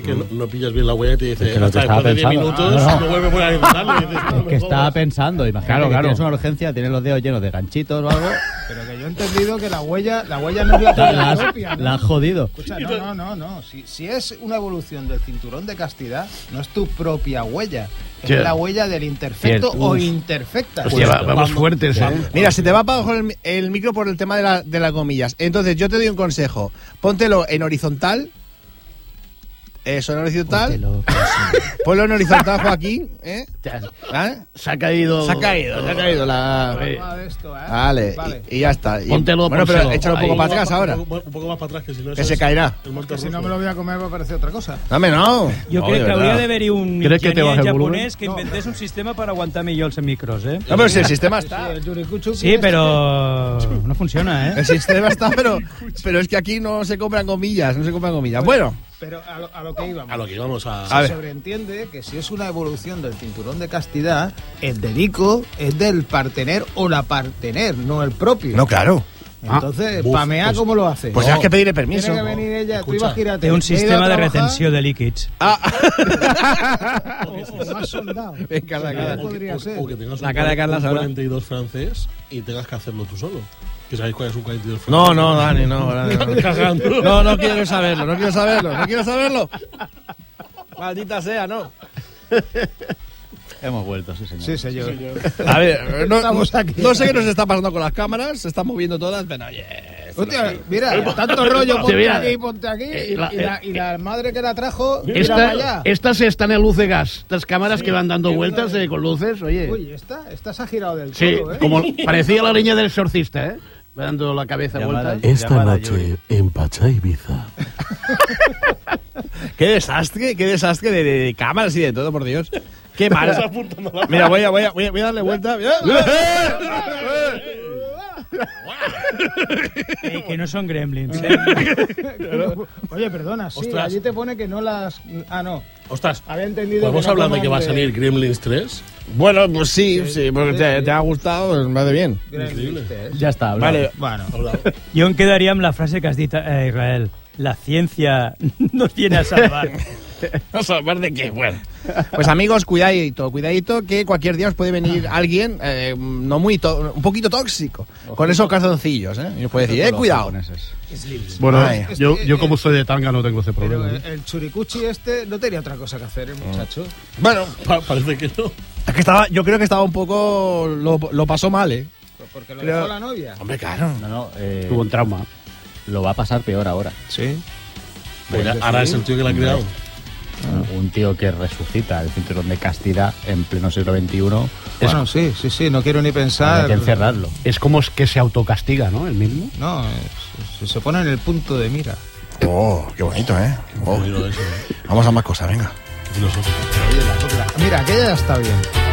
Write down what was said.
que no pillas bien la huella y te dice, que lo que hasta estaba después de 10 pensando. minutos, no vuelve a intentarlo. Y dices, Que estaba pensando, imagínate que Claro. tienes una urgencia, tienes los dedos llenos de ganchitos o algo, Pero que yo he entendido que la huella no es la huella propia, ¿no? la has jodido. Escucha, no. Si es una evolución del cinturón de castidad, no es tu propia huella. Es Sí. la huella del imperfecto Cierto. o imperfecta. Hostia, vamos fuertes, ¿eh? Mira, se te va para abajo el micro por el tema de las gomillas. Entonces, yo te doy un consejo. Póntelo en horizontal. Eso, en horizontal. Ponlo en horizontal, Joaquín. ¿Eh? Se ha caído. Se ha caído la... Nada de esto, ¿eh? Vale, y ya está. Póntelo, bueno, pero pónselo. échalo un poco Ahí. para atrás ahora. Un poco más para atrás, que si no Que se caerá. El monte Que si no ruso. me lo voy a comer va a parecer otra cosa. Dame, no. Jo crec que hauria d'haver-hi un Crec que te baja enginyer el volumen. japonès que inventés un sistema per aguantar millor els micros, eh? No, pero si el sistema está. El Yurikuchuki Sí, però no funciona, eh? El sistema está, pero es que aquí no se compran gomillas, Bueno, Pero a lo que íbamos. A lo que íbamos a A ver. Se sobreentiende que si es una evolución del cinturón de castidad, el dedico es del partener o la partener, no el propio. no, claro. Entonces, buf, pamea, pues- ¿cómo lo hace? Pues No. has que pedirle permiso. Tiene que venir ella, tú Escucha, imagínate. Té un he ido a sistema de trabajar, retenció de líquids. O más soldado. Venga, la cara. Podría ser. O que tengas La cara de Carlas un ahora. 42 francés y tengas que hacerlo tú solo. ¿Que sabéis cuál es un 42 francés? No, Dani, no. Cagando. No quiero saberlo. Maldita sea, no. Hemos vuelto, sí señor. Sí, señor. A ver, Estamos aquí. no sé qué nos está pasando con las cámaras, se están moviendo todas, pero oye. Hostia, mira, tanto rollo, mira, ponte aquí. la- Y la madre que la trajo, mira para allá. Estas están en luz de gas. Estas cámaras que van dando vueltas con luces, oye. Uy, esta se ha girado del Sí, todo, ¿eh? como parecía la niña del exorcista, ¿eh? Va dando la cabeza Llamada- vuelta. Esta Llamada noche Yuri. en Pachá Ibiza. Qué desastre de cámaras y de todo, por Dios. Qué mal. Mira, voy a darle vuelta. Que no són gremlins, Oye, perdona, sí, Ostras. allí te pone que no las... Ah, no. Ostras, Había entendido ¿podemos que no hablar de que va a coman salir Gremlins 3? Bueno, pues sí, porque te ha gustado, pues me hace bien. Increíble. Ya está, hablado. Vale, Bueno, Jo em quedaria amb la frase que has dit, Israel. La ciencia nos viene a salvar. ¿a salvar de qué? Bueno. Pues amigos, cuidadito, que cualquier día os puede venir alguien no muy un poquito tóxico con esos calzoncillos, ¿eh? Y os puede decir, Los cuidado. japoneses. Bueno, Ay. yo como soy de tanga no tengo ese pero problema. el churikuchi este no tenía otra cosa que hacer, el muchacho. Bueno, Parece que no. es que yo creo que estaba un poco, lo pasó mal, ¿eh? Porque lo Creo- dejó la novia. Hombre, claro. No, Tuvo un trauma. lo va a pasar peor ahora. Sí. Ahora es el tío que la ha creado. Un tío que resucita el cinturón de castidad en pleno siglo XXI. Bueno, sí, no quiero ni pensar. Hay que encerrarlo. Es como es que se autocastiga, ¿no? El mismo. No, se pone en el punto de mira. Oh, qué bonito, ¿eh? Oh. Oído eso, ¿eh? Vamos a más cosas, venga. Qué filosófico. Mira, aquella ya está bien.